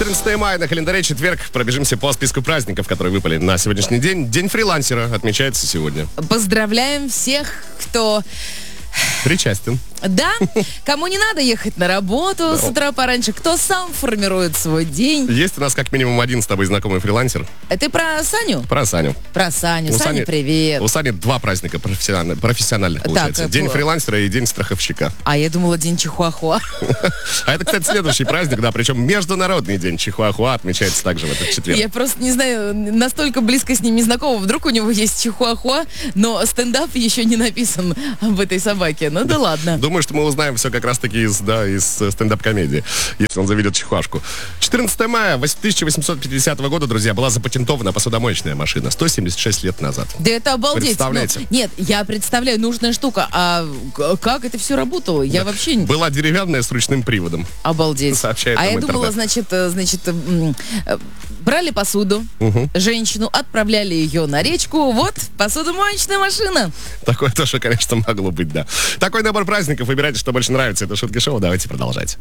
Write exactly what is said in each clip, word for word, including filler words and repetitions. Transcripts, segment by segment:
четырнадцатое мая на календаре, четверг. Пробежимся по списку праздников, которые выпали на сегодняшний день. День фрилансера отмечается сегодня. Поздравляем всех, кто... Причастен. Да, кому не надо ехать на работу с утра пораньше, кто сам формирует свой день. Есть у нас как минимум один с тобой знакомый фрилансер. Это ты про Саню? Про Саню. Про Саню. У Саня, Сани, привет. У Сани два праздника профессиональных, профессиональных получается. Так, день по... фрилансера и день страховщика. А я думала, день чихуахуа. А это, кстати, следующий праздник, да, причем международный день чихуахуа отмечается также в этот четверг. Я просто не знаю, настолько близко с ним не знакома. Вдруг у него есть чихуахуа, но стендап еще не написан об этой собаке. Ну да ладно. Думаю, что мы узнаем все как раз-таки из, да, из стендап-комедии, если он заведет чихуашку. четырнадцатое мая тысяча восемьсот пятидесятого года, друзья, была запатентована посудомоечная машина. сто семьдесят шесть лет назад. Да это обалдеть. Представляете? Ну, нет, я представляю, нужная штука. А как это все работало? Я да. вообще... Была деревянная с ручным приводом. Обалдеть. Сообщает а я интернет. думала, значит, значит, брали посуду, угу. женщину, отправляли ее на речку. Вот, посудомоечная машина. Такое тоже, конечно, могло быть, да. Такой набор праздников. Выбирайте, что больше нравится. Это Шутки Шоу. Давайте продолжать.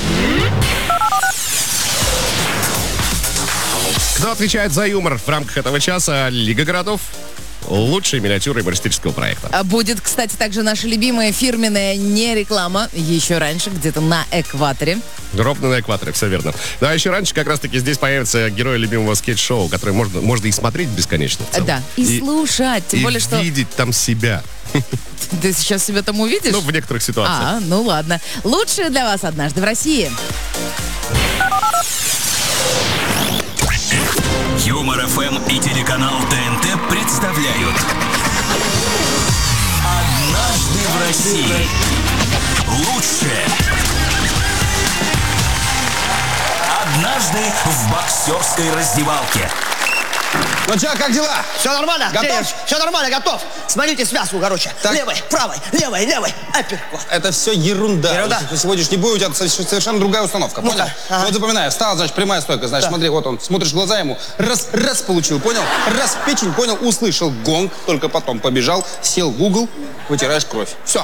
Кто отвечает за юмор в рамках этого часа? Лига городов. Лучшие миниатюры юмористического проекта. Будет, кстати, также наша любимая фирменная не реклама. Еще раньше, где-то на экваторе. Ровно на экваторе, все верно. Да, еще раньше как раз-таки здесь появится герой любимого скетч-шоу, который можно, можно и смотреть бесконечно. Да, и, и слушать. Тем и более, что... видеть там себя. Ты сейчас себя там увидишь? Ну, в некоторых ситуациях. А, ну ладно. Лучшее для вас однажды в России. Юмор эф эм и телеканал ТНТ представляют «Однажды в России». Лучшее. «Однажды в боксерской раздевалке». Ну чё, как дела? Все нормально? Готов? Тренер, все нормально, готов. Смотрите связку, короче. Так. Левой, правой, левой, левой. Апперкот. Это все ерунда. Ерунда? На сегодняшний бой у тебя совершенно другая установка, Ну понял? ага. Вот запоминай, встал, значит, прямая стойка. Значит, да. смотри, вот он, смотришь в глаза ему, раз, раз получил, понял? Раз в печень, понял, услышал гонг, только потом побежал, сел в угол, вытираешь кровь. Все.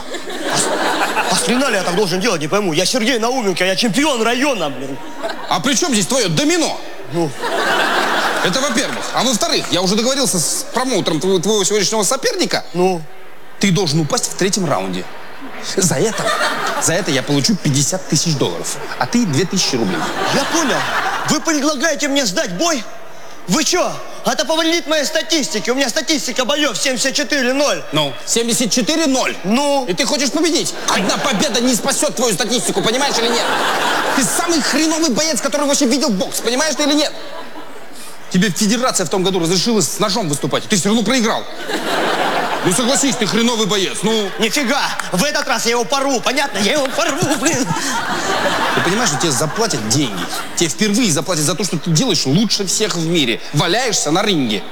А с ли я так должен делать, не пойму. Я Сергей Науменко, я чемпион района, блин. А при чем здесь твое домино? Ну... Это во-первых. А во-вторых, я уже договорился с промоутером твоего, твоего сегодняшнего соперника. Ну? Ты должен упасть в третьем раунде. За это, за это я получу пятьдесят тысяч долларов, а ты две тысячи рублей. Я понял. Вы предлагаете мне сдать бой? Вы что? Это повредит моей статистике. У меня статистика боев семьдесят четыре ноль. Ну, семьдесят четыре ноль. Ну? И ты хочешь победить? Одна победа не спасет твою статистику, понимаешь или нет? Ты самый хреновый боец, который вообще видел бокс, понимаешь ты или нет? Тебе федерация в том году разрешила с ножом выступать. Ты все равно проиграл. Ну согласись, ты хреновый боец. Ну. Нифига. В этот раз я его порву. Понятно? Я его порву, блин. Ты понимаешь, что тебе заплатят деньги. Тебе впервые заплатят за то, что ты делаешь лучше всех в мире. Валяешься на ринге.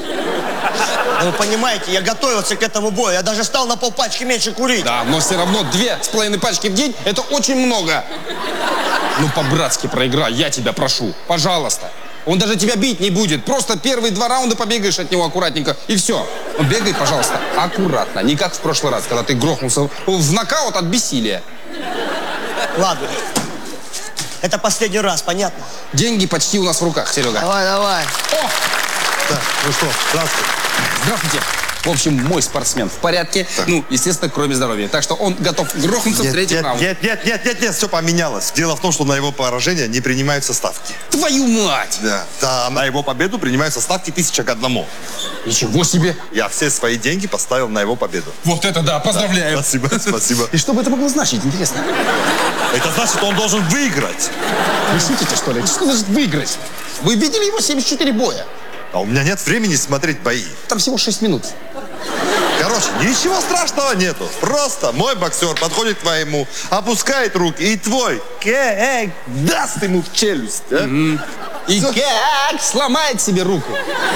Да вы понимаете, я готовился к этому бою. Я даже стал на полпачки меньше курить. Да, но все равно две с половиной пачки в день – это очень много. Ну, по-братски проиграй, я тебя прошу. Пожалуйста. Он даже тебя бить не будет. Просто первые два раунда побегаешь от него аккуратненько, и все. Ну, бегай, пожалуйста, аккуратно. Не как в прошлый раз, когда ты грохнулся в нокаут от бессилия. Ладно. Это последний раз, понятно? Деньги почти у нас в руках, Серега. Давай, давай. О! Так, ну что, здравствуйте. Здравствуйте. В общем, мой спортсмен в порядке. Так. Ну, естественно, кроме здоровья. Так что он готов грохнуться нет, в третьем нет, раунде. Нет, нет, нет, нет, нет, все поменялось. Дело в том, что на его поражение не принимаются ставки. Твою мать! Да. Да, на его победу принимаются ставки тысяча к одному. Ничего себе! Я все свои деньги поставил на его победу. Вот это да, поздравляю! Да, спасибо, спасибо. И что бы это могло значить, интересно? Это значит, он должен выиграть. Вы шутите, что ли? Что значит выиграть? Вы видели его семьдесят четыре боя? А у меня нет времени смотреть бои. Там всего шесть минут. Короче, ничего страшного нету. Просто мой боксер подходит к твоему, опускает руки, и твой кэк даст ему в челюсть. А? Mm-hmm. И как сломает себе руку.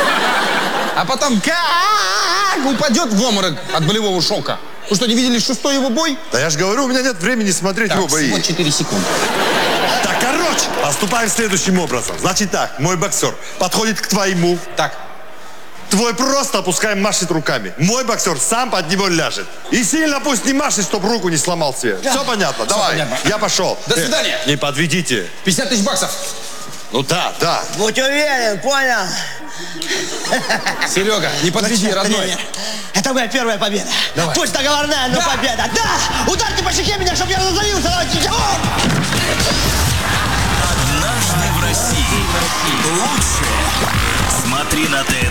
А потом как упадет в обморок от болевого шока. Вы что, не видели шестой его бой? Да я же говорю, у меня нет времени смотреть так, его бои. всего четыре секунды. Так, короче, поступаем следующим образом. Значит так, мой боксер подходит к твоему. Так. Твой просто опускаем, машет руками. Мой боксер сам под него ляжет. И сильно пусть не машет, чтобы руку не сломал себе. Да. Все понятно? Все давай. понятно. Я пошел. До свидания. Э, не подведите. пятьдесят тысяч баксов. Ну да, да. Будь уверен, понял? Серега, не подведи, Ну, родной. не, не. Это моя первая победа. Давай. Пусть договорная, но Да. победа. Да! Ударьте по щеке меня, чтобы я разозлился. Давайте. О! Однажды в России. Лучшее. Смотри на ТНТ.